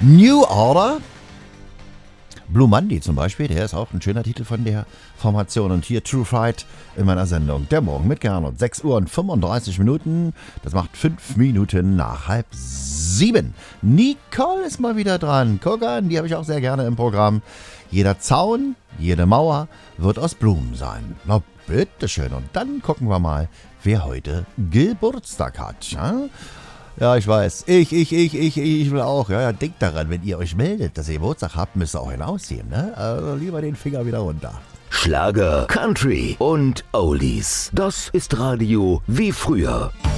New Order. Blue Monday zum Beispiel, der ist auch ein schöner Titel von der Formation. Und hier True Fright in meiner Sendung Der Morgen mit Gernot. 6 Uhr und 35 Minuten. Das macht 5 Minuten nach 6:30. Nicole ist mal wieder dran. Guck an, die habe ich auch sehr gerne im Programm. Jeder Zaun, jede Mauer wird aus Blumen sein. Na bitteschön. Und dann gucken wir mal, wer heute Geburtstag hat. Ja, ich weiß. Ich will auch. Ja, denkt daran, wenn ihr euch meldet, dass ihr Geburtstag habt, müsst ihr auch hinausziehen, ne? Also lieber den Finger wieder runter. Schlager, Country und Oldies. Das ist Radio wie früher.